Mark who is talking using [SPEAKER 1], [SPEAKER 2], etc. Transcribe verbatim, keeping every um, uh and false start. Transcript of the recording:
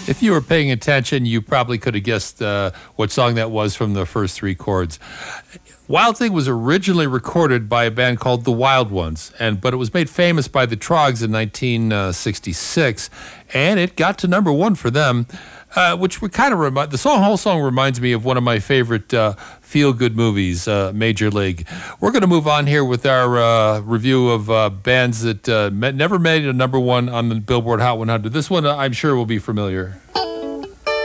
[SPEAKER 1] If you were paying attention, you probably could have guessed uh, what song that was from the first three chords. Wild Thing was originally recorded by a band called The Wild Ones, and but it was made famous by the Troggs in nineteen sixty-six, and it got to number one for them, uh, which would kind of remind the song. Whole song reminds me of one of my favorite uh, feel-good movies, uh, Major League. We're going to move on here with our uh, review of uh, bands that uh, met, never made a number one on the Billboard Hot one hundred. This one, uh, I'm sure, will be familiar.